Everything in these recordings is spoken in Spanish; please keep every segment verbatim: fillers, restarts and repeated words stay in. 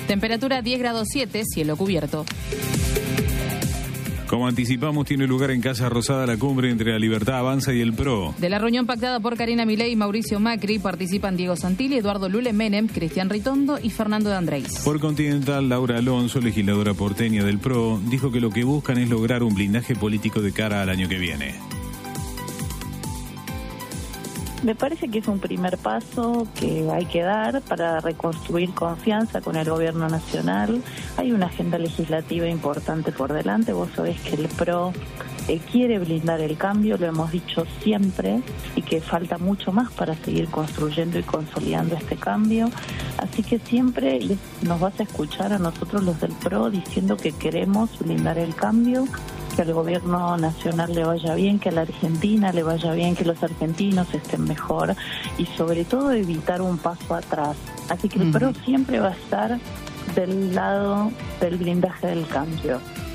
Temperatura diez grados siete, cielo cubierto. Como anticipamos, tiene lugar en Casa Rosada la cumbre entre la Libertad Avanza y el P R O. De la reunión pactada por Karina Milei y Mauricio Macri participan Diego Santilli, Eduardo Lule Menem, Cristian Ritondo y Fernando de Andrés. Por Continental, Laura Alonso, legisladora porteña del P R O, dijo que lo que buscan es lograr un blindaje político de cara al año que viene. Me parece que es un primer paso que hay que dar para reconstruir confianza con el gobierno nacional. Hay una agenda legislativa importante por delante. Vos sabés que el P R O eh, quiere blindar el cambio, lo hemos dicho siempre, y que falta mucho más para seguir construyendo y consolidando este cambio. Así que siempre nos vas a escuchar a nosotros los del P R O diciendo que queremos blindar el cambio, que al gobierno nacional le vaya bien, que a la Argentina le vaya bien, que los argentinos estén mejor y sobre todo evitar un paso atrás. Así que el uh-huh. P R O siempre va a estar del lado del blindaje del cambio.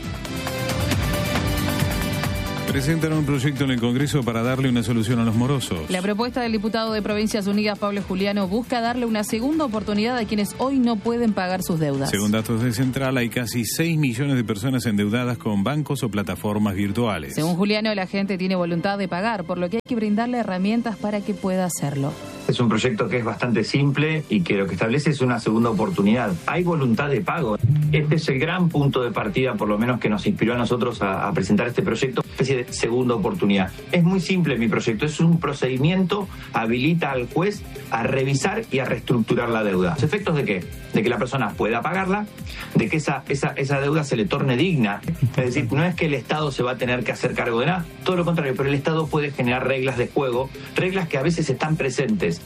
Presentan un proyecto en el Congreso para darle una solución a los morosos. La propuesta del diputado de Provincias Unidas, Pablo Juliano, busca darle una segunda oportunidad a quienes hoy no pueden pagar sus deudas. Según datos de Central, hay casi seis millones de personas endeudadas con bancos o plataformas virtuales. Según Juliano, la gente tiene voluntad de pagar, por lo que hay que brindarle herramientas para que pueda hacerlo. Es un proyecto que es bastante simple y que lo que establece es una segunda oportunidad. Hay voluntad de pago. Este es el gran punto de partida, por lo menos que nos inspiró a nosotros a, a presentar este proyecto, una especie de segunda oportunidad. Es muy simple mi proyecto, es un procedimiento, habilita al juez a revisar y a reestructurar la deuda. ¿Los efectos de qué? De que la persona pueda pagarla, de que esa, esa, esa deuda se le torne digna. Es decir, no es que el Estado se va a tener que hacer cargo de nada, todo lo contrario, pero el Estado puede generar reglas de juego, reglas que a veces están presentes.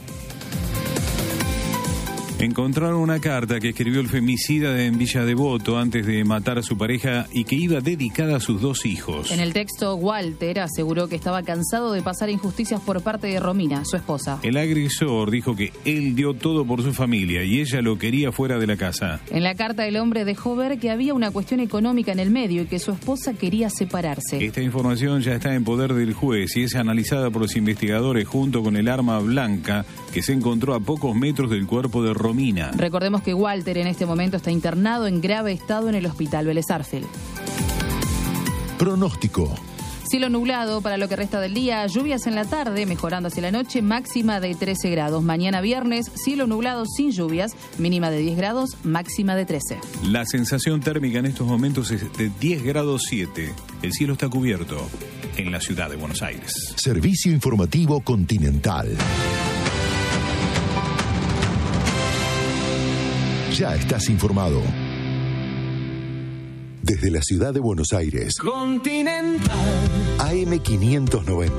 Encontraron una carta que escribió el femicida en Villa Devoto antes de matar a su pareja y que iba dedicada a sus dos hijos. En el texto, Walter aseguró que estaba cansado de pasar injusticias por parte de Romina, su esposa. El agresor dijo que él dio todo por su familia y ella lo quería fuera de la casa. En la carta, el hombre dejó ver que había una cuestión económica en el medio y que su esposa quería separarse. Esta información ya está en poder del juez y es analizada por los investigadores junto con el arma blanca que se encontró a pocos metros del cuerpo de Romina. Romina. Recordemos que Walter en este momento está internado en grave estado en el hospital Vélez Sarsfield. Pronóstico. Cielo nublado para lo que resta del día, lluvias en la tarde, mejorando hacia la noche, máxima de trece grados. Mañana viernes, cielo nublado sin lluvias, mínima de diez grados, máxima de trece. La sensación térmica en estos momentos es de diez grados siete. El cielo está cubierto en la ciudad de Buenos Aires. Servicio informativo Continental. Ya estás informado. Desde la ciudad de Buenos Aires. Continental. A M quinientos noventa.